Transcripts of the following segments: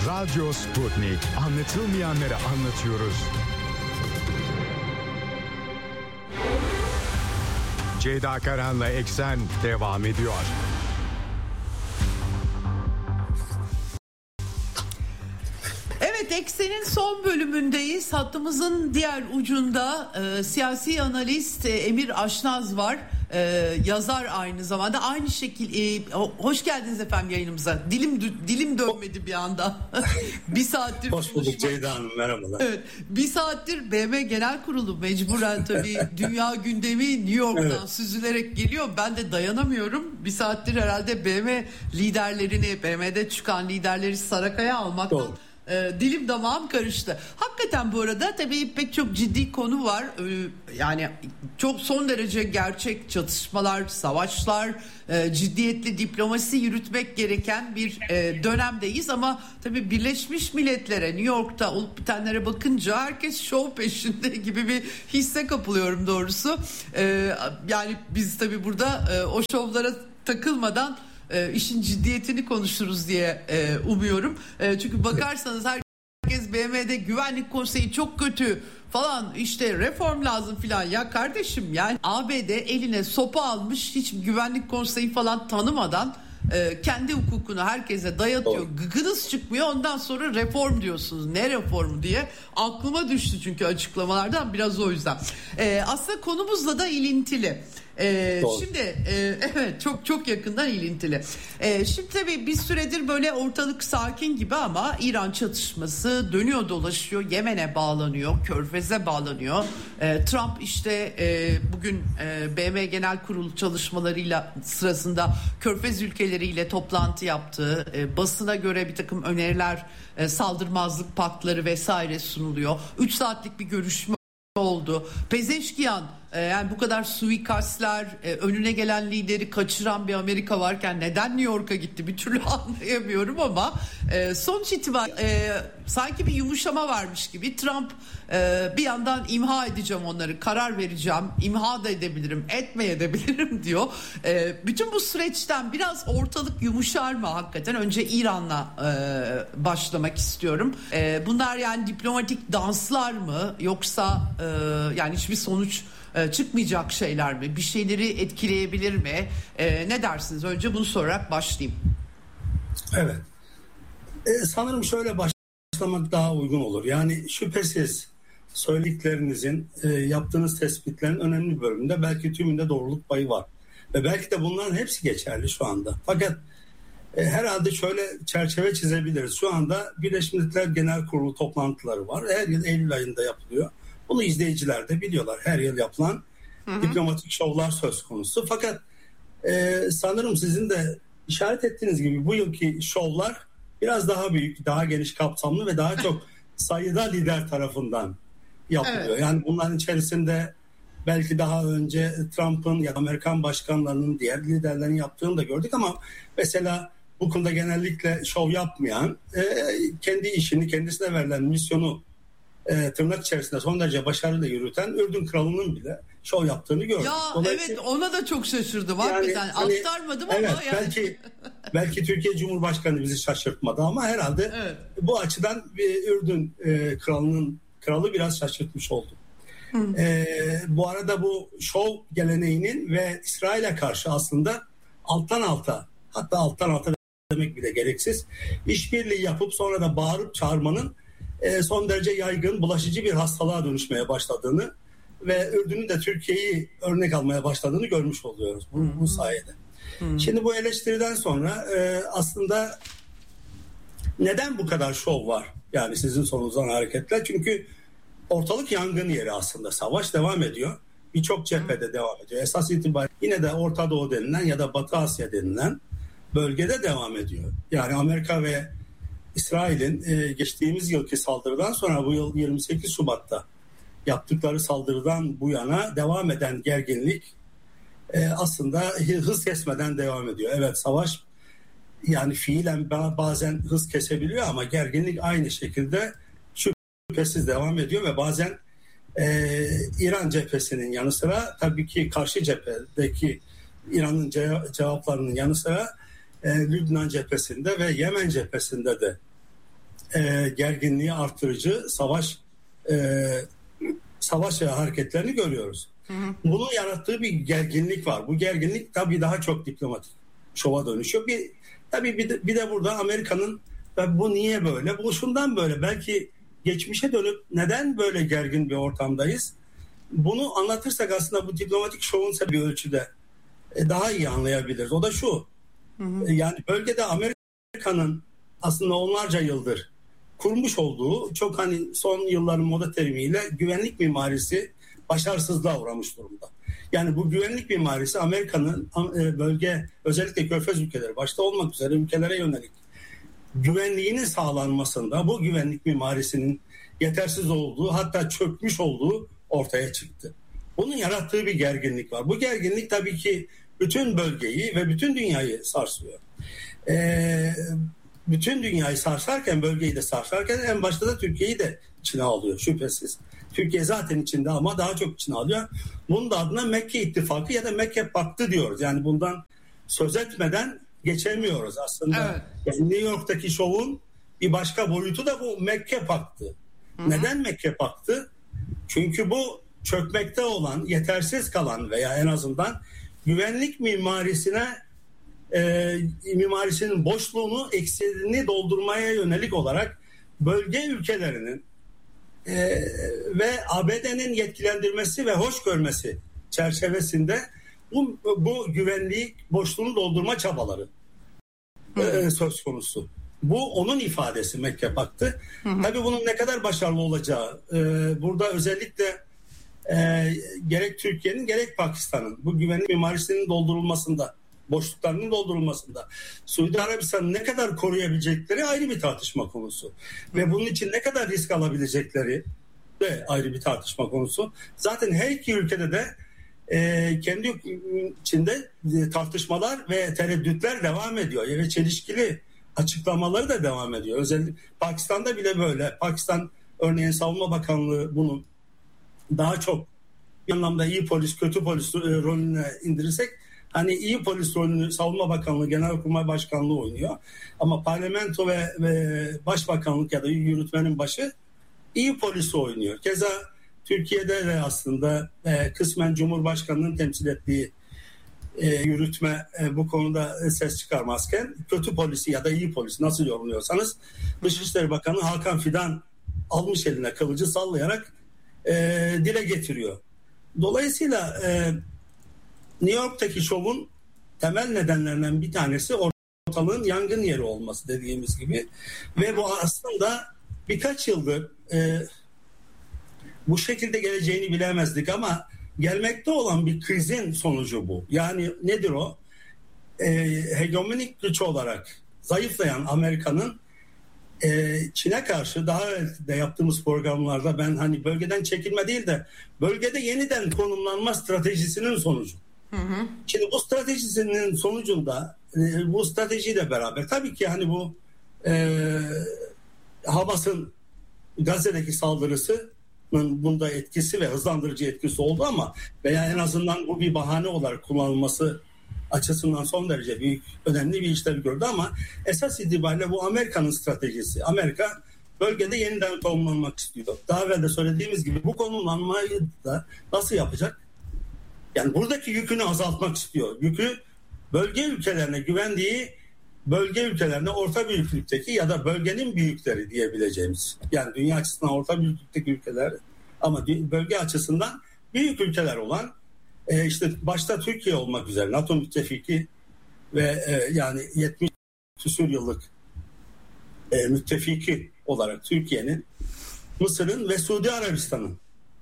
Radyo Sputnik. Anlatılmayanları anlatıyoruz. Ceyda Karan'la Eksen devam ediyor. Evet, Eksen'in son bölümündeyiz. Hattımızın diğer ucunda siyasi analist Emir Aşnaz var. Yazar aynı zamanda. Aynı şekilde hoş geldiniz efendim yayınımıza. Dilim dönmedi bir anda. Bir saattir. Hoş bulduk Ceyda Hanım, merhabalar. Evet, bir saattir BM Genel Kurulu mecburen tabii dünya gündemi New York'tan süzülerek geliyor. Ben de dayanamıyorum. Bir saattir herhalde BM liderlerini, BM'de çıkan liderleri Sarakaya almaktan dilim damağım karıştı. Hakikaten bu arada tabii pek çok ciddi konu var. Yani çok son derece gerçek çatışmalar, savaşlar, ciddiyetli diplomasi yürütmek gereken bir dönemdeyiz. Ama tabii Birleşmiş Milletler'e, New York'ta olup bitenlere bakınca herkes şov peşinde gibi bir hisse kapılıyorum doğrusu. Yani biz tabii burada o şovlara takılmadan işin ciddiyetini konuşuruz diye umuyorum. Çünkü bakarsanız herkes BM'de Güvenlik Konseyi çok kötü falan, işte reform lazım filan. Ya kardeşim, yani ABD eline sopa almış, hiç Güvenlik Konseyi falan tanımadan kendi hukukunu herkese dayatıyor. Gıkınız çıkmıyor, ondan sonra reform diyorsunuz. Ne reformu diye aklıma düştü çünkü açıklamalardan, biraz o yüzden. Aslında konumuzla da ilintili. Şimdi evet, çok yakından ilintili. Şimdi tabii bir süredir böyle ortalık sakin gibi ama İran çatışması dönüyor dolaşıyor. Yemen'e bağlanıyor, Körfez'e bağlanıyor. Trump işte bugün BM Genel Kurulu çalışmalarıyla sırasında Körfez ülkeleriyle toplantı yaptı. Basına göre bir takım öneriler, saldırmazlık paktları vesaire sunuluyor. 3 saatlik bir görüşme oldu. Pezeşkiyan, yani bu kadar suikastler, önüne gelen lideri kaçıran bir Amerika varken neden New York'a gitti bir türlü anlayamıyorum ama sonuç itibariyle sanki bir yumuşama varmış gibi. Trump bir yandan imha edeceğim onları, karar vereceğim, imha da edebilirim, etmeyebilirim diyor. Bütün bu süreçten biraz ortalık yumuşar mı hakikaten? Önce İran'la başlamak istiyorum. Bunlar yani diplomatik danslar mı, yoksa yani hiçbir sonuç çıkmayacak şeyler mi? Bir şeyleri etkileyebilir mi? Ne dersiniz? Önce bunu sorarak başlayayım. Evet. Sanırım şöyle başlamak daha uygun olur. Yani şüphesiz söylediklerinizin, yaptığınız tespitlerin önemli bir bölümünde, belki tümünde doğruluk payı var. Ve belki de bunların hepsi geçerli şu anda. Fakat herhalde şöyle çerçeve çizebiliriz. Şu anda Birleşmiş Milletler Genel Kurulu toplantıları var. Her yıl Eylül ayında yapılıyor. Bunu izleyiciler de biliyorlar. Her yıl yapılan diplomatik şovlar söz konusu. Fakat sanırım sizin de işaret ettiğiniz gibi bu yılki şovlar biraz daha büyük, daha geniş kapsamlı ve daha çok sayıda lider tarafından yapılıyor. Evet. Yani bunların içerisinde belki daha önce Trump'ın ya da Amerikan başkanlarının, diğer liderlerin yaptığını da gördük ama mesela bu konuda genellikle şov yapmayan, kendi işini, kendisine verilen misyonu tırnak içerisinde son derece başarılı yürüten Ürdün Kralı'nın bile şov yaptığını gördük. Ya evet, ona da çok şaşırdım. Hakikaten yani, aktarmadım evet, ama yani. Belki Türkiye Cumhurbaşkanı bizi şaşırtmadı ama herhalde bu açıdan Ürdün kralı biraz şaşırtmış oldu. Bu arada bu şov geleneğinin ve İsrail'e karşı aslında alttan alta demek bile gereksiz işbirliği yapıp sonra da bağırıp çağırmanın son derece yaygın, bulaşıcı bir hastalığa dönüşmeye başladığını ve Ürdün'ün de Türkiye'yi örnek almaya başladığını görmüş oluyoruz bu sayede. Şimdi bu eleştiriden sonra aslında neden bu kadar şov var? Yani sizin sorunuzdan hareketle. Çünkü ortalık yangın yeri aslında. Savaş devam ediyor. Birçok cephede devam ediyor. Esas itibariyle yine de Orta Doğu denilen ya da Batı Asya denilen bölgede devam ediyor. Yani Amerika ve İsrail'in geçtiğimiz yılki saldırıdan sonra bu yıl 28 Şubat'ta yaptıkları saldırıdan bu yana devam eden gerginlik aslında hız kesmeden devam ediyor. Evet, savaş yani fiilen bazen hız kesebiliyor ama gerginlik aynı şekilde şüphesiz devam ediyor ve bazen İran cephesinin yanı sıra tabii ki karşı cephedeki İran'ın cevaplarının yanı sıra Lübnan cephesinde ve Yemen cephesinde de gerginliği artırıcı savaş hareketlerini görüyoruz. Bunun yarattığı bir gerginlik var. Bu gerginlik tabii daha çok diplomatik şova dönüşüyor. Bir de burada Amerika'nın bu niye böyle? Bu şundan böyle. Belki geçmişe dönüp neden böyle gergin bir ortamdayız? Bunu anlatırsak aslında bu diplomatik şovun bir ölçüde daha iyi anlayabiliriz. O da şu. Yani bölgede Amerika'nın aslında onlarca yıldır kurmuş olduğu çok son yılların moda terimiyle güvenlik mimarisi başarısızlığa uğramış durumda. Yani bu güvenlik mimarisi Amerika'nın bölge, özellikle Körfez ülkeleri başta olmak üzere ülkelere yönelik güvenliğinin sağlanmasında bu güvenlik mimarisinin yetersiz olduğu, hatta çökmüş olduğu ortaya çıktı. Bunun yarattığı bir gerginlik var. Bu gerginlik tabii ki bütün bölgeyi ve bütün dünyayı sarsıyor. Bütün dünyayı sarsarken, bölgeyi de sarsarken en başta da Türkiye'yi de içine alıyor şüphesiz. Türkiye zaten içinde ama daha çok içine alıyor. Bunun da adına Mekke İttifakı ya da Mekke Paktı diyoruz. Yani bundan söz etmeden geçemiyoruz aslında. Evet. Yani New York'taki şovun bir başka boyutu da bu Mekke Paktı. Hı-hı. Neden Mekke Paktı? Çünkü bu çökmekte olan, yetersiz kalan veya en azından güvenlik mimarisinin boşluğunu, eksiğini doldurmaya yönelik olarak bölge ülkelerinin ve ABD'nin yetkilendirmesi ve hoş görmesi çerçevesinde bu güvenlik boşluğunu doldurma çabaları söz konusu. Bu onun ifadesi Mekke Paktı. Tabii bunun ne kadar başarılı olacağı burada özellikle gerek Türkiye'nin gerek Pakistan'ın bu güvenlik mimarisinin doldurulmasında, boşluklarının doldurulmasında Suudi Arabistan'ı ne kadar koruyabilecekleri ayrı bir tartışma konusu. Ve bunun için ne kadar risk alabilecekleri de ayrı bir tartışma konusu. Zaten her iki ülkede de kendi içinde tartışmalar ve tereddütler devam ediyor. Ve çelişkili açıklamaları da devam ediyor. Özellikle Pakistan'da bile böyle. Pakistan örneğin Savunma Bakanlığı bunu daha çok bir anlamda iyi polis, kötü polis rolüne indirirsek iyi polis rolünü Savunma Bakanlığı, Genelkurmay Başkanlığı oynuyor. Ama parlamento ve başbakanlık ya da yürütmenin başı iyi polisi oynuyor. Keza Türkiye'de de aslında kısmen Cumhurbaşkanı'nın temsil ettiği yürütme bu konuda ses çıkarmazken kötü polisi ya da iyi polisi nasıl yorumluyorsanız Dışişleri Bakanı Hakan Fidan almış eline kılıcı sallayarak dile getiriyor. Dolayısıyla New York'taki şovun temel nedenlerinden bir tanesi ortalığın yangın yeri olması dediğimiz gibi. Ve bu aslında birkaç yıldır bu şekilde geleceğini bilemezdik ama gelmekte olan bir krizin sonucu bu. Yani nedir o? Hegemonik güç olarak zayıflayan Amerika'nın Çin'e karşı daha önce yaptığımız programlarda ben bölgeden çekilme değil de bölgede yeniden konumlanma stratejisinin sonucu. Şimdi bu stratejisinin sonucunda bu stratejiyle beraber tabii ki bu Hamas'ın Gazze'deki saldırısının bunda etkisi ve hızlandırıcı etkisi oldu ama veya en azından bu bir bahane olarak kullanılması açısından son derece önemli bir işlev gördü ama esas itibariyle bu Amerika'nın stratejisi. Amerika bölgede yeniden konumlanmak istiyor. Daha evvel de söylediğimiz gibi bu konumlanmayı da nasıl yapacak? Yani buradaki yükünü azaltmak istiyor. Yükü bölge ülkelerine güvendiği bölge ülkelerine orta büyüklükteki ya da bölgenin büyükleri diyebileceğimiz. Yani dünya açısından orta büyüklükteki ülkeler ama bölge açısından büyük ülkeler olan işte başta Türkiye olmak üzere NATO müttefiki ve yani 70 küsur yıllık müttefiki olarak Türkiye'nin, Mısır'ın ve Suudi Arabistan'ın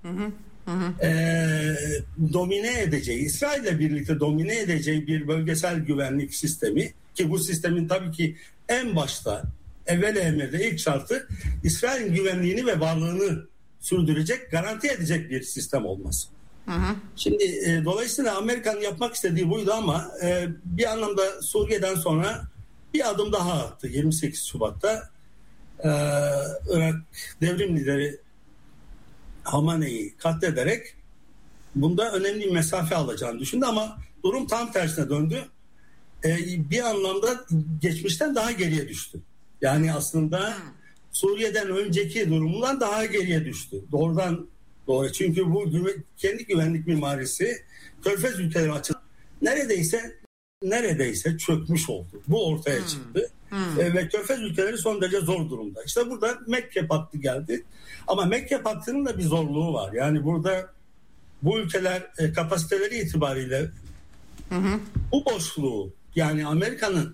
domine edeceği, İsrail'le birlikte domine edeceği bir bölgesel güvenlik sistemi ki bu sistemin tabii ki en başta evvel emirde ilk şartı İsrail'in güvenliğini ve varlığını sürdürecek, garanti edecek bir sistem olması. Şimdi dolayısıyla Amerika'nın yapmak istediği buydu ama bir anlamda Suriye'den sonra bir adım daha attı. 28 Şubat'ta Irak devrim lideri Hamane'yi katlederek bunda önemli bir mesafe alacağını düşündü ama durum tam tersine döndü. Bir anlamda geçmişten daha geriye düştü. Yani aslında Suriye'den önceki durumundan daha geriye düştü. Doğrudan doğru. Çünkü bu kendi güvenlik mimarisi Körfez ülkeleri açısından neredeyse çökmüş oldu. Bu ortaya çıktı. Ve Körfez ülkeleri son derece zor durumda. İşte burada Mekke Paktı geldi. Ama Mekke Paktı'nın da bir zorluğu var. Yani burada bu ülkeler kapasiteleri itibariyle bu boşluğu, yani Amerika'nın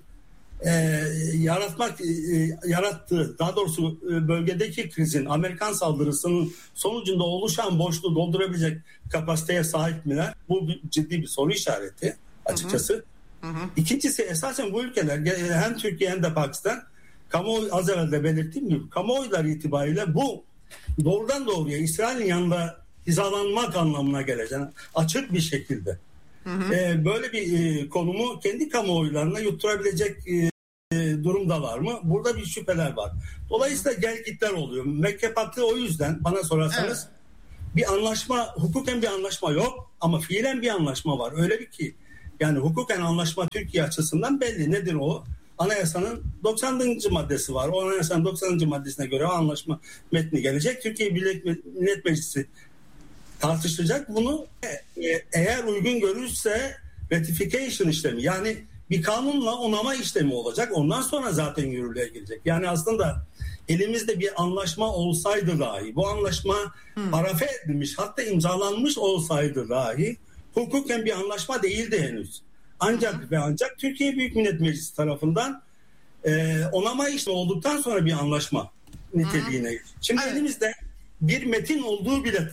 yarattığı, daha doğrusu bölgedeki krizin, Amerikan saldırısının sonucunda oluşan boşluğu doldurabilecek kapasiteye sahip miler? Bu ciddi bir soru işareti açıkçası. İkincisi, esasen bu ülkeler hem Türkiye hem de Pakistan, kamuoyu, az evvel de belirttiğim gibi, kamuoyları itibariyle bu doğrudan doğruya İsrail'in yanında hizalanmak anlamına gelecek, açık bir şekilde böyle bir konumu kendi kamuoylarına yutturabilecek durumdalar mı? Burada bir şüpheler var. Dolayısıyla gelgitler oluyor. Mekke Paktı o yüzden bana sorarsanız bir anlaşma, hukuken bir anlaşma yok ama fiilen bir anlaşma var. Öyle bir ki yani hukuken anlaşma Türkiye açısından belli. Nedir o? Anayasanın 90. maddesi var. O anayasanın 90. maddesine göre o anlaşma metni gelecek. Türkiye Büyük Millet Meclisi tartışacak. Bunu eğer uygun görürse ratification işlemi, yani bir kanunla onama işlemi olacak. Ondan sonra zaten yürürlüğe girecek. Yani aslında elimizde bir anlaşma olsaydı dahi, bu anlaşma parafe edilmiş, hatta imzalanmış olsaydı dahi hukuken bir anlaşma değildi henüz. Ancak ve ancak Türkiye Büyük Millet Meclisi tarafından onama işlemi olduktan sonra bir anlaşma niteliğine. Şimdi elimizde bir metin olduğu bile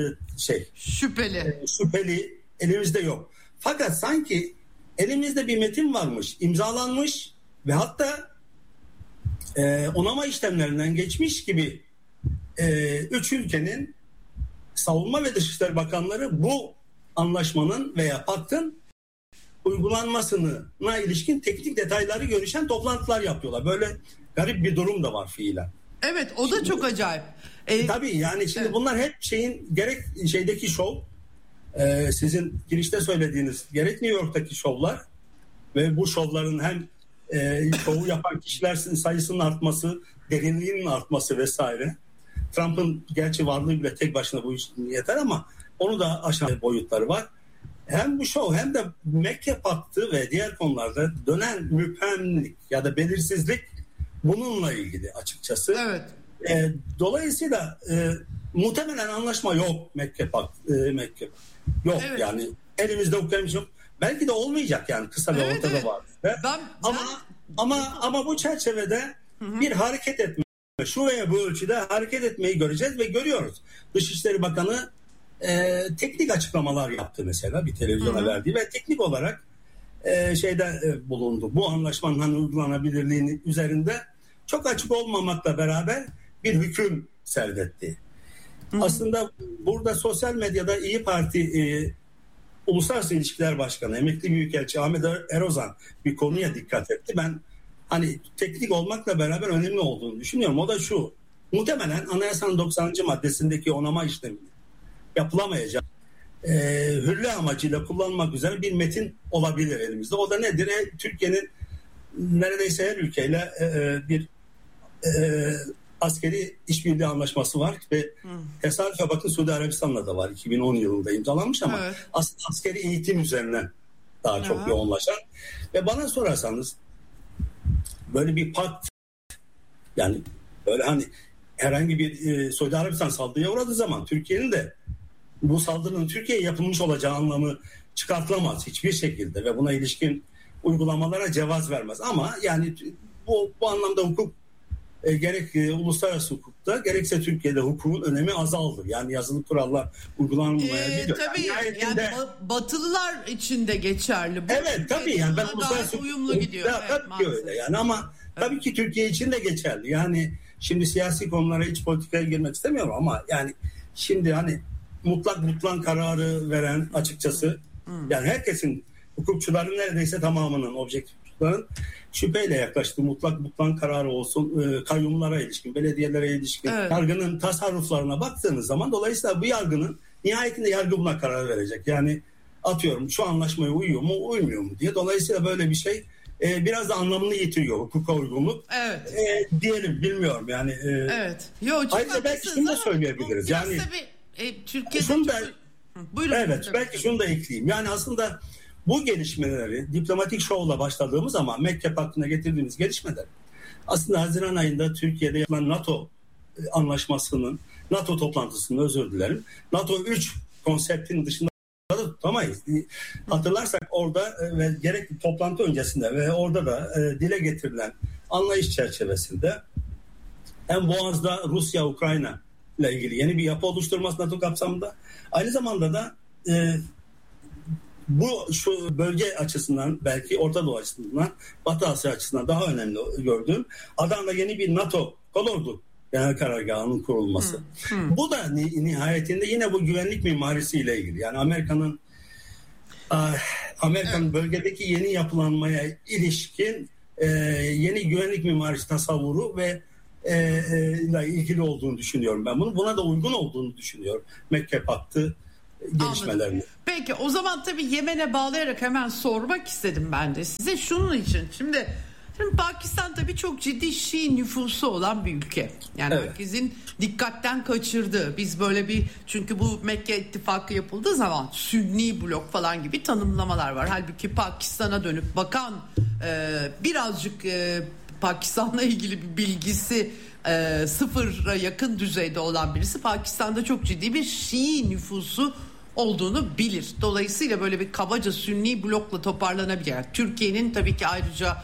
şüpheli elimizde yok. Fakat sanki elimizde bir metin varmış, imzalanmış ve hatta onama işlemlerinden geçmiş gibi üç ülkenin savunma ve dışişleri bakanları bu anlaşmanın veya paktın uygulanmasına ilişkin teknik detayları görüşen toplantılar yapıyorlar. Böyle garip bir durum da var fiilen. Evet, o da çok acayip. Tabii yani şimdi bunlar hep gerek şeydeki şov, sizin girişte söylediğiniz, gerek New York'taki şovlar ve bu şovların hem şovu yapan kişiler sayısının artması, derinliğinin artması vesaire. Trump'ın gerçi varlığı bile tek başına bu iş yeter ama onu da aşan boyutları var. Hem bu şov hem de Mekke Paktı ve diğer konularda dönen müphemlik ya da belirsizlik bununla ilgili açıkçası. Evet. Dolayısıyla muhtemelen anlaşma yok Mekke yok evet. Yani elimizde hukukumuz yok. Belki de olmayacak yani kısa ve ortada var. Ama bu çerçevede bir hareket etme, şu veya bu ölçüde hareket etmeyi göreceğiz ve görüyoruz. Dışişleri Bakanı teknik açıklamalar yaptı mesela bir televizyona verdiği ve teknik olarak bulundu. Bu anlaşmanın uygulanabilirliğinin üzerinde çok açık olmamakla beraber bir hüküm serdetti. Aslında burada sosyal medyada İYİ Parti Uluslararası İlişkiler Başkanı, emekli Büyükelçi Ahmet Erozan bir konuya dikkat etti. Ben teknik olmakla beraber önemli olduğunu düşünüyorum. O da şu: muhtemelen Anayasanın 90. maddesindeki onama işlemi yapılamayacak. Hürle amacıyla kullanmak üzere bir metin olabilir elimizde. O da nedir? Türkiye'nin neredeyse her ülkeyle bir askeri işbirliği anlaşması var ve tesadüfe bakın Suudi Arabistan'la da var. 2010 yılında imzalanmış ama aslında askeri eğitim üzerinden daha çok yoğunlaşan ve bana sorarsanız böyle bir pakt, yani böyle herhangi bir Suudi Arabistan saldırıya uğradığı zaman Türkiye'nin de bu saldırının Türkiye'ye yapılmış olacağı anlamı çıkartılamaz hiçbir şekilde ve buna ilişkin uygulamalara cevaz vermez. Ama yani bu anlamda hukuk gerek uluslararası hukukta gerekse Türkiye'de hukukun önemi azaldı. Yani yazılı kurallar uygulanmayabiliyor. Tabii yani Batılılar için de geçerli. Bu evet tabii yani ben uluslararası uyumlu gidiyor. Tabii ki öyle yani ama tabii ki Türkiye için de geçerli. Yani şimdi siyasi konulara, iç politikaya girmek istemiyorum ama yani şimdi mutlak kararı veren açıkçası yani herkesin, hukukçuların neredeyse tamamının, objektifçilerin şüpheyle yaklaştığı mutlak kararı olsun, kayyumlara ilişkin, belediyelere ilişkin yargının tasarruflarına baktığınız zaman dolayısıyla bu yargının nihayetinde yargı buna karar verecek. Yani atıyorum şu anlaşmaya uyuyor mu uymuyor mu diye. Dolayısıyla böyle bir şey biraz da anlamını yitiriyor hukuka uygunluk. Evet. Diyelim, bilmiyorum yani. Evet. Ayrıca belki şunu da söyleyebiliriz. Yani Türkiye'de buyurun. Evet, belki şunu da ekleyeyim. Yani aslında bu gelişmeleri diplomatik şovla başladığımız ama Mekke Paktı'na getirdiğimiz gelişmeler aslında Haziran ayında Türkiye'de yapılan NATO anlaşmasının, NATO toplantısının, özür dilerim, NATO 3 konseptinin dışında da tutamayız. Hatırlarsak orada ve gerekli toplantı öncesinde ve orada da dile getirilen anlayış çerçevesinde hem Boğaz'da Rusya-Ukrayna ile ilgili yeni bir yapı oluşturması NATO kapsamında, aynı zamanda da bu şu bölge açısından, belki Orta Doğu açısından, Batı Asya açısından daha önemli gördüğüm Adana'da yeni bir NATO kolordu genel karargahının kurulması. Bu da nihayetinde yine bu güvenlik mimarisiyle ilgili. Yani Amerika'nın bölgedeki yeni yapılanmaya ilişkin yeni güvenlik mimarisi tasavvuru ve ile ilgili olduğunu düşünüyorum ben. Buna da uygun olduğunu düşünüyorum Mekke Paktı gelişmelerini. Anladım. Peki o zaman tabii Yemen'e bağlayarak hemen sormak istedim ben de size şunun için. Şimdi Pakistan tabii çok ciddi Şii nüfusu olan bir ülke. Yani herkesin dikkatten kaçırdığı. Biz böyle çünkü bu Mekke ittifakı yapıldığı zaman Sünni blok falan gibi tanımlamalar var. Halbuki Pakistan'a dönüp bakan birazcık Pakistan'la ilgili bir bilgisi sıfıra yakın düzeyde olan birisi Pakistan'da çok ciddi bir Şii nüfusu olduğunu bilir. Dolayısıyla böyle bir kabaca Sünni blokla toparlanabilir. Yani Türkiye'nin tabii ki ayrıca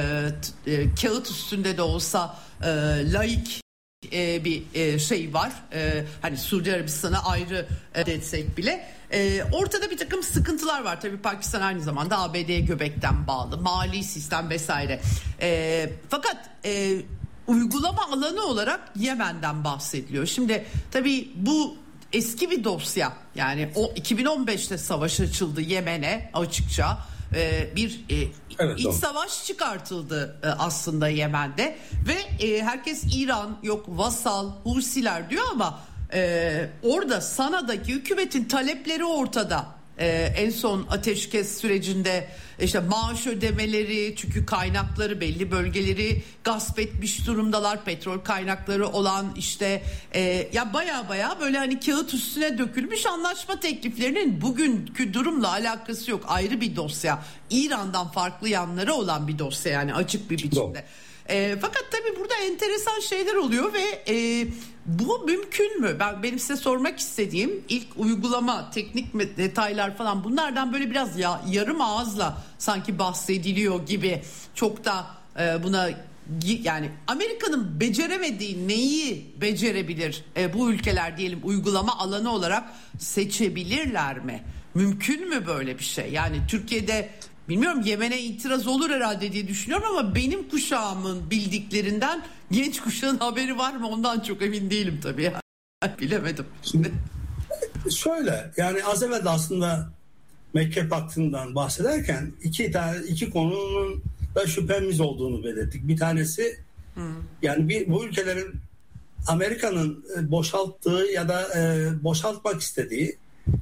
kağıt üstünde de olsa laik bir şey var. Hani Suudi Arabistan'a ayrı etsek bile. Ortada bir takım sıkıntılar var. Tabii Pakistan aynı zamanda ABD'ye göbekten bağlı. Mali sistem vesaire. Fakat uygulama alanı olarak Yemen'den bahsediliyor. Şimdi tabii bu eski bir dosya. Yani o 2015'te savaş açıldı Yemen'e açıkça. Bir iç savaş çıkartıldı aslında Yemen'de ve herkes İran yok Vasal Husiler diyor ama orada Sana'daki hükümetin talepleri ortada. En son ateşkes sürecinde işte maaş ödemeleri, çünkü kaynakları, belli bölgeleri gasp etmiş durumdalar, petrol kaynakları olan işte ya baya böyle hani kağıt üstüne dökülmüş anlaşma tekliflerinin bugünkü durumla alakası yok, ayrı bir dosya. İran'dan farklı yanları olan bir dosya, yani açık bir biçimde. Fakat tabii burada enteresan şeyler oluyor ve bu mümkün mü? Benim size sormak istediğim ilk uygulama, teknik detaylar falan, bunlardan böyle biraz yarım ağızla sanki bahsediliyor gibi. Çok da buna, yani Amerika'nın beceremediği neyi becerebilir bu ülkeler diyelim, uygulama alanı olarak seçebilirler mi? Mümkün mü böyle bir şey? Yani Türkiye'de bilmiyorum, Yemen'e itiraz olur herhalde diye düşünüyorum ama benim kuşağımın bildiklerinden genç kuşağın haberi var mı ondan çok emin değilim tabii. Bilemedim. Şimdi şöyle, yani az evvel de aslında Mekke Paktı'ndan bahsederken iki konunun da şüphemiz olduğunu belirttik. Bir tanesi yani bu ülkelerin Amerika'nın boşalttığı ya da boşaltmak istediği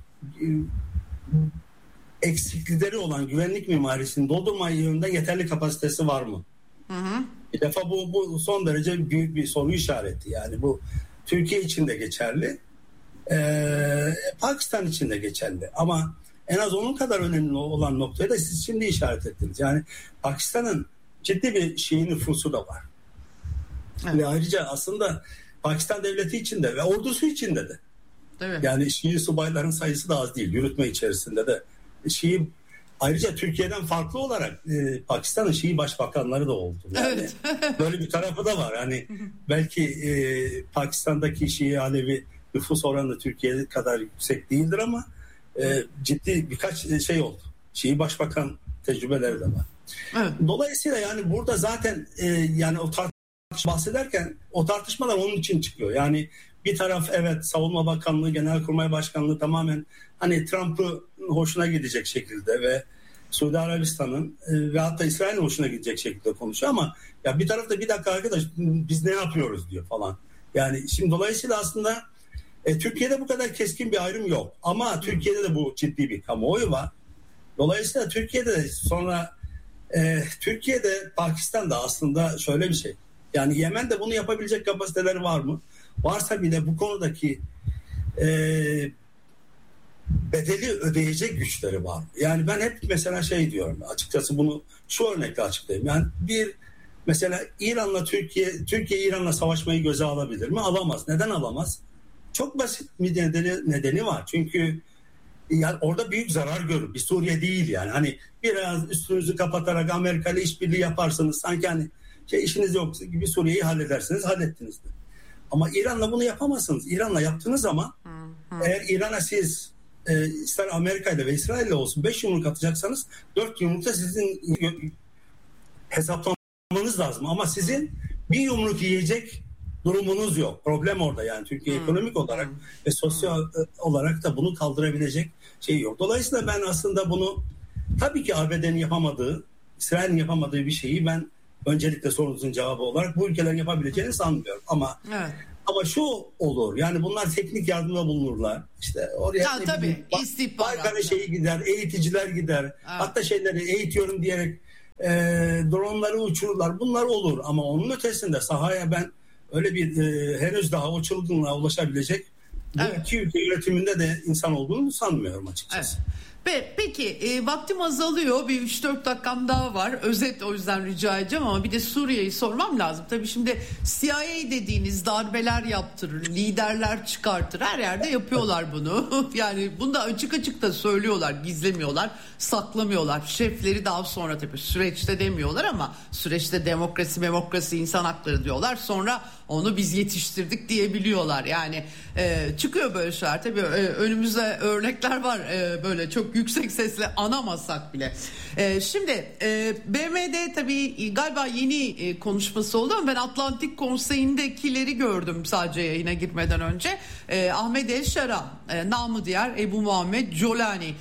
eksiklikleri olan güvenlik mimarisini doldurma yönünde yeterli kapasitesi var mı? Bir defa bu son derece büyük bir soru işareti. Yani bu Türkiye için de geçerli, Pakistan için de geçerli. Ama en az onun kadar önemli olan noktayı da siz şimdi işaret ettiniz. Yani Pakistan'ın ciddi bir Şii nüfusu da var. Ve ayrıca aslında Pakistan devleti içinde ve ordusu içinde de. Evet. Yani Şii subayların sayısı da az değil. Yürütme içerisinde de Şii, ayrıca Türkiye'den farklı olarak Pakistan'ın Şii başbakanları da oldu. Yani böyle bir tarafı da var. Hani belki Pakistan'daki Şii Alevi nüfus oranı Türkiye kadar yüksek değildir ama ciddi birkaç şey oldu. Şii başbakan tecrübeleri de var. Evet. Dolayısıyla yani burada zaten yani o tartışma bahsederken o tartışmalar onun için çıkıyor. Yani bir taraf evet Savunma Bakanlığı, Genelkurmay Başkanlığı tamamen hani Trump'ı hoşuna gidecek şekilde ve Suudi Arabistan'ın ve hatta İsrail'in hoşuna gidecek şekilde konuşuyor ama ya bir tarafta bir dakika arkadaş biz ne yapıyoruz diyor falan. Yani şimdi dolayısıyla aslında Türkiye'de bu kadar keskin bir ayrım yok ama Türkiye'de de bu ciddi bir kamuoyu var. Dolayısıyla Türkiye'de de sonra Türkiye'de, Pakistan'da aslında şöyle bir şey. Yani Yemen'de bunu yapabilecek kapasiteleri var mı? Varsa bile bu konudaki bedeli ödeyecek güçleri var. Yani ben hep mesela şey diyorum, açıkçası bunu şu örnekle açıklayayım. Yani mesela İran'la Türkiye İran'la savaşmayı göze alabilir mi? Alamaz. Neden alamaz? Çok basit bir nedeni var. Çünkü yani orada büyük zarar görür. Bir Suriye değil yani. Hani biraz üstünüzü kapatarak Amerika ile işbirliği yaparsınız. Sanki hani işiniz yok gibi Suriye'yi halledersiniz. Hallettiniz de. Ama İran'la bunu yapamazsınız. İran'la yaptığınız zaman eğer İran'a siz ister Amerika ile ve İsrail ile olsun 5 yumruk atacaksanız 4 yumrukta sizin hesaplamanız lazım. Ama sizin bir yumruk yiyecek durumunuz yok. Problem orada yani. Türkiye ekonomik olarak ve sosyal olarak da bunu kaldırabilecek şey yok. Dolayısıyla ben aslında bunu tabii ki ABD'nin yapamadığı, İsrail'in yapamadığı bir şeyi ben öncelikle sorunuzun cevabı olarak bu ülkelerin yapabileceğini sanmıyorum. Ama şu olur. Yani bunlar teknik yardımda bulunurlar. İşte oraya tabii istihbarat şeyi gider, eğiticiler gider. Evet. Hatta şeyleri eğitiyorum diyerek dronları uçururlar. Bunlar olur ama onun ötesinde sahaya ben öyle bir henüz daha o çılgınlığa ulaşabilecek bu iki ülke yönetiminde de insan olduğunu sanmıyorum açıkçası. Evet. Peki vaktim azalıyor, bir 3-4 dakikam daha var, özet, o yüzden rica edeceğim ama bir de Suriye'yi sormam lazım. Tabii şimdi CIA dediğiniz darbeler yaptırır, liderler çıkartır, her yerde yapıyorlar bunu. Yani bunu da açık açık da söylüyorlar, gizlemiyorlar, saklamıyorlar. Şefleri daha sonra tabii süreçte demiyorlar ama süreçte demokrasi insan hakları diyorlar, sonra onu biz yetiştirdik diyebiliyorlar. Yani çıkıyor böyle şeyler. Tabii önümüzde örnekler var, böyle çok yüksek sesle anamasak bile. Şimdi BM'de tabii galiba yeni konuşması oldu ama ben Atlantik Konseyi'ndekileri gördüm sadece yayına girmeden önce. Ahmed El-Şara, namı diğer Ebu Muhammed Jolani.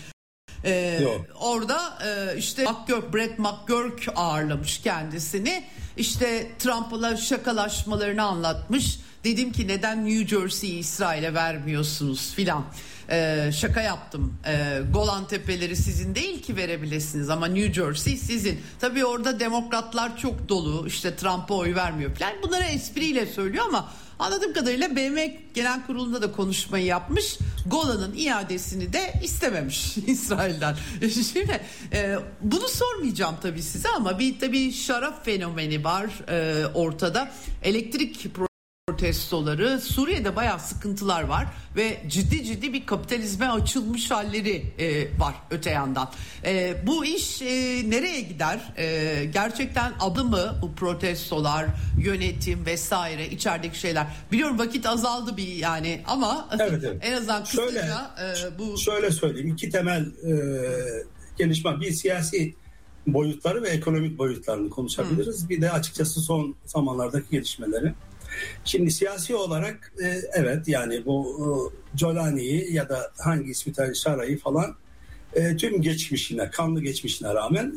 Orada işte Brett McGurk ağırlamış kendisini. İşte Trump'la şakalaşmalarını anlatmış. Dedim ki neden New Jersey'yi İsrail'e vermiyorsunuz filan. Şaka yaptım. Golan Tepeleri sizin değil ki verebilirsiniz ama New Jersey sizin. Tabii orada demokratlar çok dolu. İşte Trump'a oy vermiyor falan. Bunları espriyle söylüyor ama anladığım kadarıyla BM Genel Kurulu'nda da konuşmayı yapmış. Golan'ın iadesini de istememiş İsrail'den. Şimdi bunu sormayacağım tabii size ama bir tabii şarap fenomeni var ortada. Elektrik protestoları, Suriye'de bayağı sıkıntılar var ve ciddi bir kapitalizme açılmış halleri var öte yandan. Bu iş nereye gider? Gerçekten adı mı bu protestolar, yönetim vesaire, içerideki şeyler? Biliyorum vakit azaldı bir yani ama evet. En azından kısaca bu... Şöyle söyleyeyim, iki temel gelişme, bir siyasi boyutları ve ekonomik boyutlarını konuşabiliriz. Bir de açıkçası son zamanlardaki gelişmeleri. Şimdi siyasi olarak evet yani bu Jolani'yi ya da hangi İsvital Şara'yı falan tüm geçmişine, kanlı geçmişine rağmen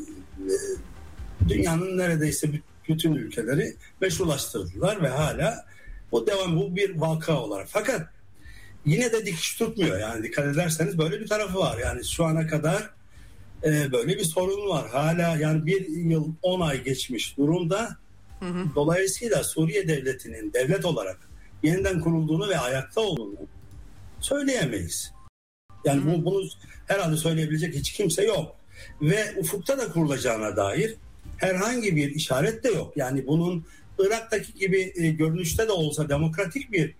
dünyanın neredeyse bütün ülkeleri meşrulaştırdılar ve hala bu bir vaka olarak. Fakat yine de dikiş tutmuyor yani, dikkat ederseniz böyle bir tarafı var. Yani şu ana kadar böyle bir sorun var. Hala yani 1 yıl 10 ay geçmiş durumda. Dolayısıyla Suriye devletinin devlet olarak yeniden kurulduğunu ve ayakta olduğunu söyleyemeyiz. Yani bunu herhalde söyleyebilecek hiç kimse yok. Ve ufukta da kurulacağına dair herhangi bir işaret de yok. Yani bunun Irak'taki gibi görünüşte de olsa demokratik bir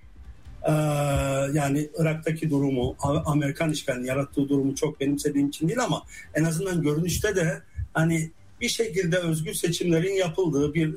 yani Irak'taki durumu, Amerikan işgalinin yarattığı durumu çok benimsediğim için değil ama en azından görünüşte de hani bir şekilde özgür seçimlerin yapıldığı bir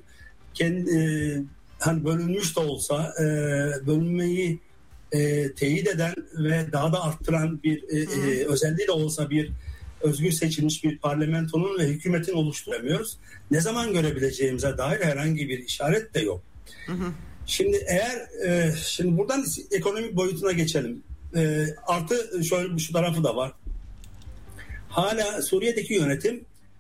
hani bölünmüş de olsa bölünmeyi teyit eden ve daha da arttıran bir özelliği de olsa bir özgür seçilmiş bir parlamentonun ve hükümetin oluşturamıyoruz. Ne zaman görebileceğimize dair herhangi bir işaret de yok. Şimdi şimdi buradan ekonomik boyutuna geçelim. Artı şöyle şu tarafı da var. Hala Suriye'deki yönetim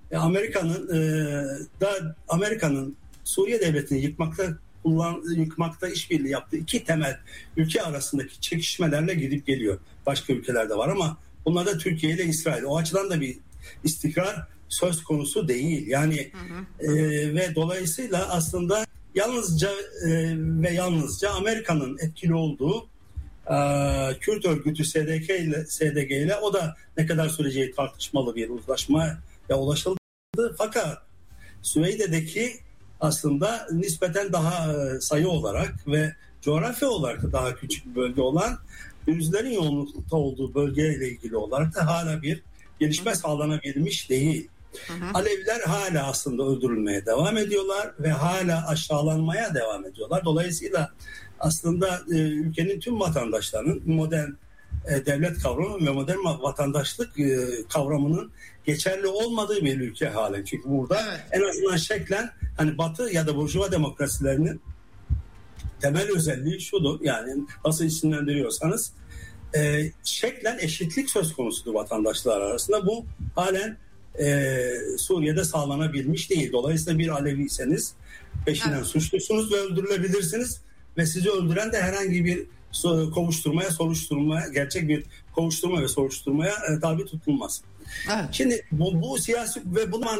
Amerika'nın Suriye devletini yıkmakta işbirliği yaptığı iki temel ülke arasındaki çekişmelerle gidip geliyor. Başka ülkelerde var ama bunlar da Türkiye ile İsrail. O açıdan da bir istikrar söz konusu değil. Yani ve dolayısıyla aslında yalnızca ve yalnızca Amerika'nın etkili olduğu Kürt örgütü SDG ile o da ne kadar süreceği tartışmalı bir uzlaşmaya ulaşıldı. Fakat Süveyde'deki aslında nispeten daha sayı olarak ve coğrafya olarak da daha küçük bir bölge olan Dürüzlerin yoğunlukta olduğu bölgeyle ilgili olarak da hala bir gelişme sağlanabilmiş değil. Aleviler hala aslında öldürülmeye devam ediyorlar ve hala aşağılanmaya devam ediyorlar. Dolayısıyla aslında ülkenin tüm vatandaşlarının modern devlet kavramı ve modern vatandaşlık kavramının geçerli olmadığı bir ülke halen. Çünkü burada en azından şeklen hani Batı ya da Burjuva demokrasilerinin temel özelliği şudur, yani nasıl isimlendiriyorsanız şeklen eşitlik söz konusudur vatandaşlar arasında. Bu halen Suriye'de sağlanabilmiş değil. Dolayısıyla bir Aleviyseniz peşinen suçlusunuz ve öldürülebilirsiniz ve sizi öldüren de herhangi bir soruşturmaya, gerçek bir kovuşturma ve soruşturmaya tabi tutulmaz. Evet. Şimdi bu siyasi ve bunun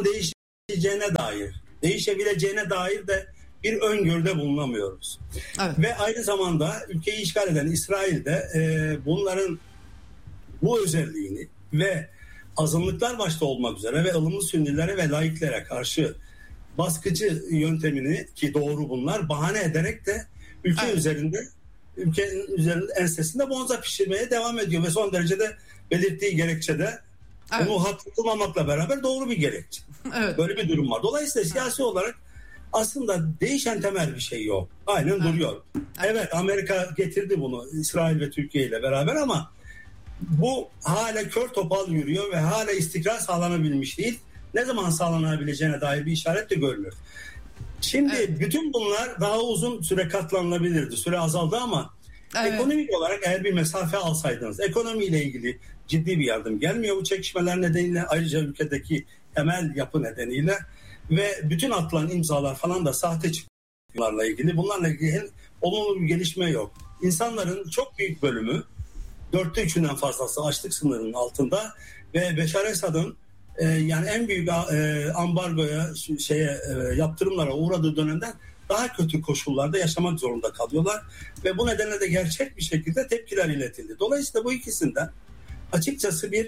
değişebileceğine dair de bir öngörüde bulunamıyoruz. Evet. Ve aynı zamanda ülkeyi işgal eden İsrail'de bunların bu özelliğini ve azınlıklar başta olmak üzere ve ılımlı Sünnilere ve laiklere karşı baskıcı yöntemini, ki doğru bunlar, bahane ederek de ülkenin üzerinde ensesinde bonza pişirmeye devam ediyor ve son derece de belirttiği gerekçe de bunu haklı kılmamakla beraber doğru bir gerekçe. Evet. Böyle bir durum var. Dolayısıyla siyasi olarak aslında değişen temel bir şey yok. Aynen duruyor. Evet, Amerika getirdi bunu İsrail ve Türkiye ile beraber ama bu hala kör topal yürüyor ve hala istikrar sağlanabilmiş değil. Ne zaman sağlanabileceğine dair bir işaret de görmüyor. Şimdi bütün bunlar daha uzun süre katlanılabilirdi. Süre azaldı ama ekonomik olarak eğer bir mesafe alsaydınız, ekonomiyle ilgili ciddi bir yardım gelmiyor bu çekişmeler nedeniyle, ayrıca ülkedeki temel yapı nedeniyle ve bütün atılan imzalar falan da sahte çıktılarla ilgili, bunlarla ilgili olumlu bir gelişme yok. İnsanların çok büyük bölümü, 3/4'ünden fazlası açlık sınırının altında ve Beşar Esad'ın yani en büyük ambargoya, yaptırımlara uğradığı dönemden daha kötü koşullarda yaşamak zorunda kalıyorlar ve bu nedenle de gerçek bir şekilde tepkiler iletildi. Dolayısıyla bu ikisinden açıkçası bir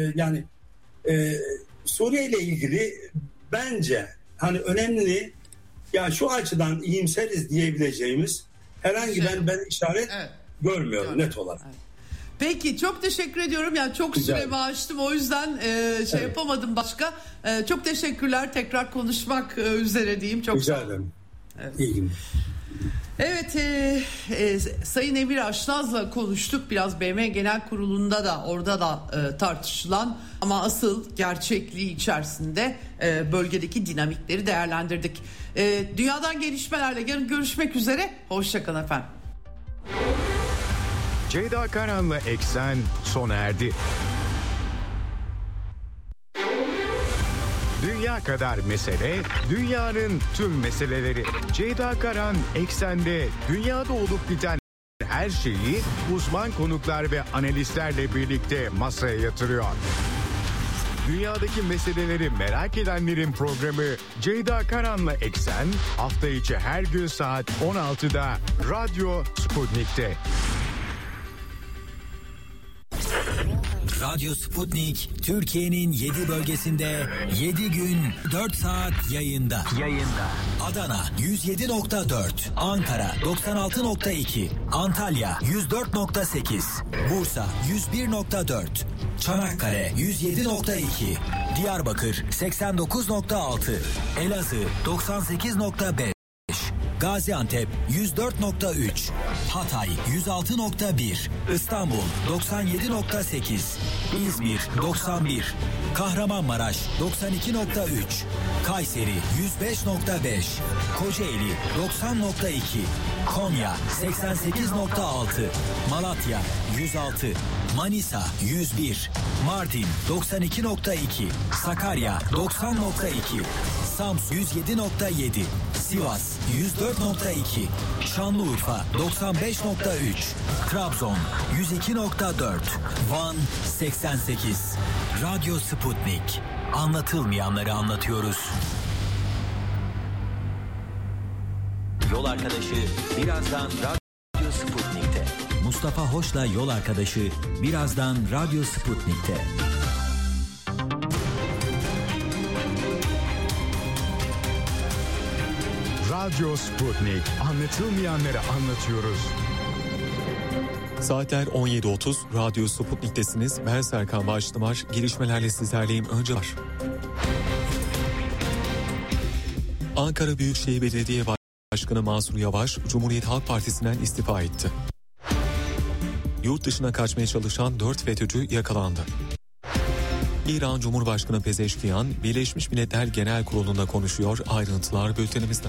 Suriye ile ilgili bence hani önemli, ya şu açıdan iyimseriz diyebileceğimiz herhangi ben işaret görmüyorum net olarak. Evet. Peki, çok teşekkür ediyorum. Yani çok süremi aştım, o yüzden yapamadım başka. Çok teşekkürler, tekrar konuşmak üzere diyeyim. Çok rica ederim. Evet. İyi günler. Evet, Sayın Emir Aşnaz'la konuştuk. Biraz BM Genel Kurulu'nda da orada da tartışılan ama asıl gerçekliği içerisinde bölgedeki dinamikleri değerlendirdik. Dünyadan gelişmelerle yarın görüşmek üzere. Hoşçakalın efendim. Ceyda Karan'la Eksen sona erdi. Dünya kadar mesele, dünyanın tüm meseleleri. Ceyda Karan Eksen'de dünyada olup biten her şeyi uzman konuklar ve analistlerle birlikte masaya yatırıyor. Dünyadaki meseleleri merak edenlerin programı Ceyda Karan'la Eksen hafta içi her gün saat 16'da Radyo Sputnik'te. Radyo Sputnik Türkiye'nin 7 bölgesinde 7 gün 4 saat yayında. Adana 107.4, Ankara 96.2, Antalya 104.8, Bursa 101.4, Çanakkale 107.2, Diyarbakır 89.6, Elazığ 98.5, Gaziantep 104.3, Hatay 106.1, İstanbul 97.8, İzmir 91, Kahramanmaraş 92.3, Kayseri 105.5, Kocaeli 90.2, Konya 88.6, Malatya 106, Manisa 101, Mardin 92.2, Sakarya 90.2, Samsun 107.7, Sivas 104.2, Şanlıurfa 95.3, Trabzon 102.4, Van 88. Radyo Sputnik. anlatılmayanları anlatıyoruz. Yol arkadaşı birazdan Radyo Sputnik'te. Mustafa Hoş'la Yol Arkadaşı birazdan Radyo Sputnik'te. Radyo Sputnik. Anlatılmayanları anlatıyoruz. Saatler 17.30. Radyo Sputnik'tesiniz. Ben Serkan Başlamar. Gelişmelerle sizlerleyim. Önce var. Ankara Büyükşehir Belediye Başkanı Mansur Yavaş, Cumhuriyet Halk Partisi'nden istifa etti. Yurt dışına kaçmaya çalışan 4 FETÖ'cü yakalandı. İran Cumhurbaşkanı Pezeşkiyan, Birleşmiş Milletler Genel Kurulu'nda konuşuyor. Ayrıntılar bültenimizde.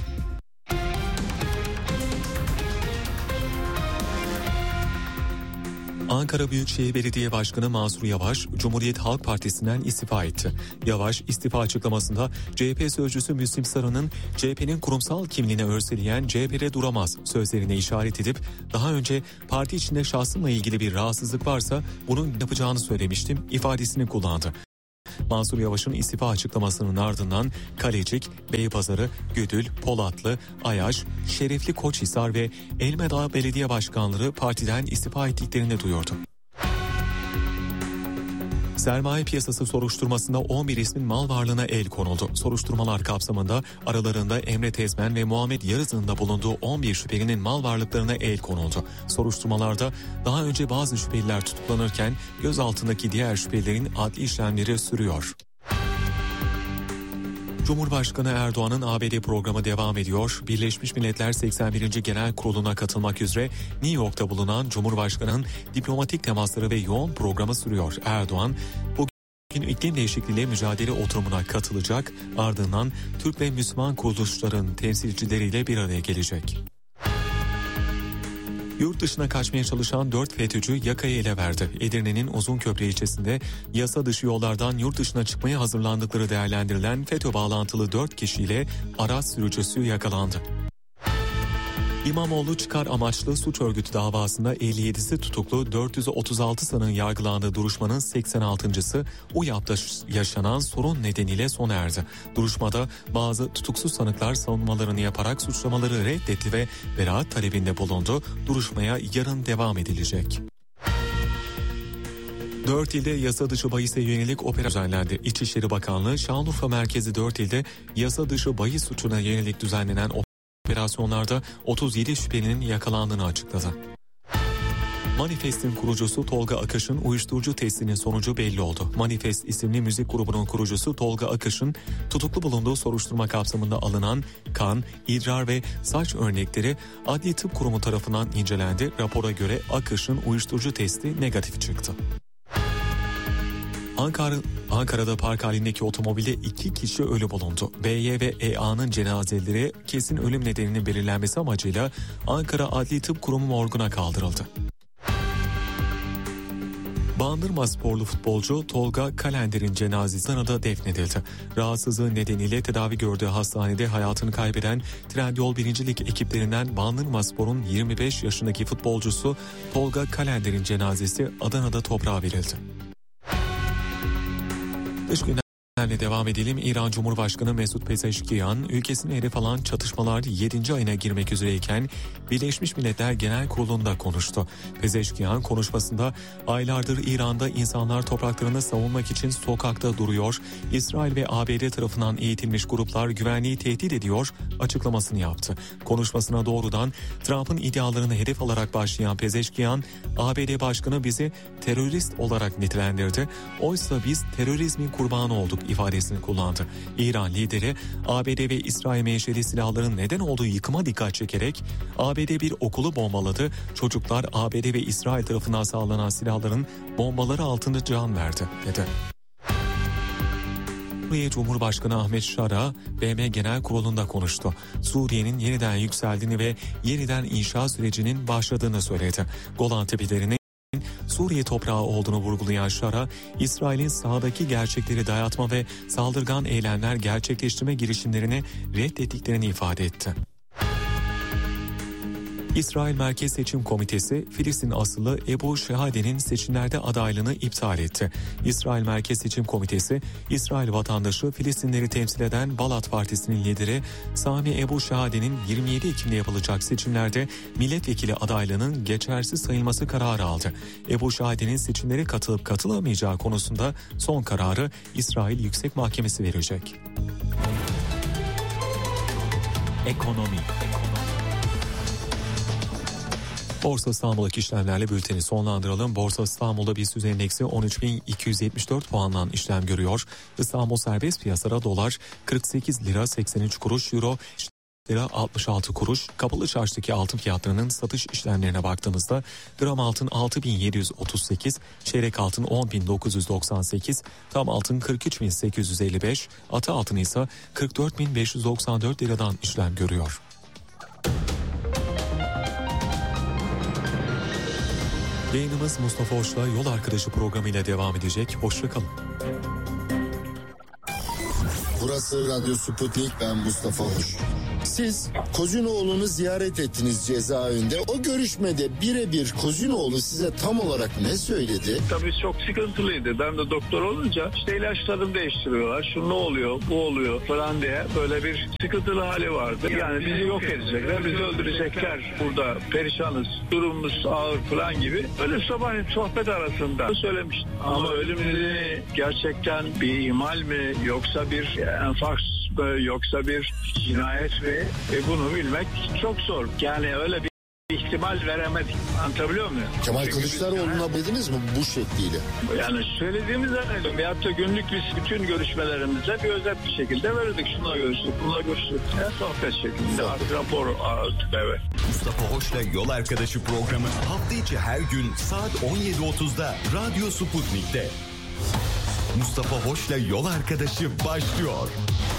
Ankara Büyükşehir Belediye Başkanı Mansur Yavaş, Cumhuriyet Halk Partisi'nden istifa etti. Yavaş, istifa açıklamasında CHP sözcüsü Müslim Sarı'nın CHP'nin kurumsal kimliğine örseleyen CHP'de duramaz sözlerine işaret edip daha önce parti içinde şahsımla ilgili bir rahatsızlık varsa bunun yapacağını söylemiştim ifadesini kullandı. Mansur Yavaş'ın istifa açıklamasının ardından Kalecik, Beypazarı, Güdül, Polatlı, Ayaş, Şerefli Koçhisar ve Elmadağ Belediye Başkanları partiden istifa ettiklerini duyurdu. Sermaye piyasası soruşturmasında 11 ismin mal varlığına el konuldu. Soruşturmalar kapsamında aralarında Emre Tezmen ve Muhammed Yarız'ın da bulunduğu 11 şüphelinin mal varlıklarına el konuldu. Soruşturmalarda daha önce bazı şüpheliler tutuklanırken gözaltındaki diğer şüphelilerin adli işlemleri sürüyor. Cumhurbaşkanı Erdoğan'ın ABD programı devam ediyor. Birleşmiş Milletler 81. Genel Kurulu'na katılmak üzere New York'ta bulunan Cumhurbaşkanı'nın diplomatik temasları ve yoğun programı sürüyor. Erdoğan bugün iklim değişikliğiyle mücadele oturumuna katılacak. Ardından Türk ve Müslüman kuruluşların temsilcileriyle bir araya gelecek. Yurt dışına kaçmaya çalışan 4 FETÖ'cü yakayı ele verdi. Edirne'nin Uzunköprü ilçesinde yasa dışı yollardan yurt dışına çıkmaya hazırlandıkları değerlendirilen FETÖ bağlantılı 4 kişiyle araç sürücüsü yakalandı. İmamoğlu çıkar amaçlı suç örgütü davasında 57'si tutuklu, 436 sanığın yargılandığı duruşmanın 86.'sı UYAP'ta yaşanan sorun nedeniyle sona erdi. Duruşmada bazı tutuksuz sanıklar savunmalarını yaparak suçlamaları reddetti ve beraat talebinde bulundu. Duruşmaya yarın devam edilecek. 4 ilde yasa dışı bahise yönelik operasyon düzenlendi. İçişleri Bakanlığı Şanlıurfa merkezi 4 ilde yasa dışı bahis suçuna yönelik düzenlenen operasyonlarda 37 şüphelinin yakalandığını açıkladı. Manifest'in kurucusu Tolga Akış'ın uyuşturucu testinin sonucu belli oldu. Manifest isimli müzik grubunun kurucusu Tolga Akış'ın tutuklu bulunduğu soruşturma kapsamında alınan kan, idrar ve saç örnekleri Adli Tıp Kurumu tarafından incelendi. Rapora göre Akış'ın uyuşturucu testi negatif çıktı. Ankara'da park halindeki otomobilde 2 kişi ölü bulundu. BY ve EA'nın cenazeleri kesin ölüm nedeninin belirlenmesi amacıyla Ankara Adli Tıp Kurumu morguna kaldırıldı. Bandırma sporlu futbolcu Tolga Kalender'in cenazesi Adana'da defnedildi. Rahatsızlığı nedeniyle tedavi gördüğü hastanede hayatını kaybeden Trendyol 1. Lig ekiplerinden Bandırma Spor'un 25 yaşındaki futbolcusu Tolga Kalender'in cenazesi Adana'da toprağa verildi. Dış gündemle devam edelim. İran Cumhurbaşkanı Mesut Pezeşkiyan ülkesini hedef alan çatışmalar 7. ayına girmek üzereyken Birleşmiş Milletler Genel Kurulu'nda konuştu. Pezeşkiyan konuşmasında aylardır İran'da insanlar topraklarını savunmak için sokakta duruyor, İsrail ve ABD tarafından eğitilmiş gruplar güvenliği tehdit ediyor açıklamasını yaptı. Konuşmasına doğrudan Trump'ın iddialarını hedef alarak başlayan Pezeşkiyan, ABD Başkanı bizi terörist olarak nitelendirdi. Oysa biz terörizmin kurbanı olduk ifadesini kullandı. İran lideri ABD ve İsrail menşeli silahların neden olduğu yıkıma dikkat çekerek ABD bir okulu bombaladı. Çocuklar ABD ve İsrail tarafından sağlanan silahların bombaları altında can verdi dedi. Suriye Cumhurbaşkanı Ahmet Şara, BM Genel Kurulu'nda konuştu. Suriye'nin yeniden yükseldiğini ve yeniden inşa sürecinin başladığını söyledi. Golan Tepelerinin Suriye toprağı olduğunu vurgulayan Şara, İsrail'in sahadaki gerçekleri dayatma ve saldırgan eylemler gerçekleştirme girişimlerini reddettiklerini ifade etti. İsrail Merkez Seçim Komitesi, Filistin asıllı Ebu Şehade'nin seçimlerde adaylığını iptal etti. İsrail Merkez Seçim Komitesi, İsrail vatandaşı Filistinleri temsil eden Balat Partisi'nin lideri Sami Ebu Şehade'nin 27 Ekim'de yapılacak seçimlerde milletvekili adaylığının geçersiz sayılması kararı aldı. Ebu Şehade'nin seçimlere katılıp katılamayacağı konusunda son kararı İsrail Yüksek Mahkemesi verecek. Ekonomi. Borsa İstanbul'daki işlemlerle bülteni sonlandıralım. Borsa İstanbul'da BIST endeksi 13.274 puandan işlem görüyor. İstanbul serbest piyasada dolar 48 lira 83 kuruş, euro lira 66 kuruş. Kapalı çarşıdaki altın fiyatlarının satış işlemlerine baktığımızda gram altın 6.738, çeyrek altın 10.998, tam altın 43.855, ata altın ise 44.594 liradan işlem görüyor. Yayınımız Mustafa Hoş'la Yol Arkadaşı programıyla devam edecek. Hoşça kalın. Burası Radyo Sputnik, ben Mustafa Hoş. Siz Kozinoğlu'nu ziyaret ettiniz cezaevinde. O görüşmede birebir Kozinoğlu size tam olarak ne söyledi? Tabii çok sıkıntılıydı. Ben de doktor olunca işte ilaçlarımı değiştiriyorlar. Şu ne oluyor, bu oluyor falan diye böyle bir sıkıntılı hali vardı. Yani bizi yok edecekler, bizi öldürecekler. Burada perişanız, durumumuz ağır falan gibi. Öyle sabahleyin sohbet arasında söylemiştim. Ama ölümleri gerçekten bir ihmal mi, yoksa bir enfaks mı, yoksa bir cinayet mi? Bunu bilmek çok zor. Yani öyle bir ihtimal veremedik. Anlatabiliyor muyum? Kemal Kılıçdaroğlu'na dediniz mi bu şekliyle? Yani söylediğimiz zannediyorum. Veyahut da günlük biz bütün görüşmelerimizde bir özet bir şekilde verirdik. Şununla görüştük, bununla görüştük. Sohbet şeklinde. Rapor aldık, evet. Mustafa Hoş'la Yol Arkadaşı programı hafta içi her gün saat 17.30'da Radyo Sputnik'te. Mustafa Hoş'la Yol Arkadaşı başlıyor.